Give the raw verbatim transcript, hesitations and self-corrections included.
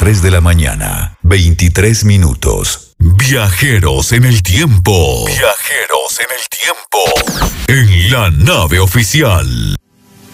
tres de la mañana, veintitrés minutos. Viajeros en el tiempo. Viajeros en el tiempo. En la nave oficial.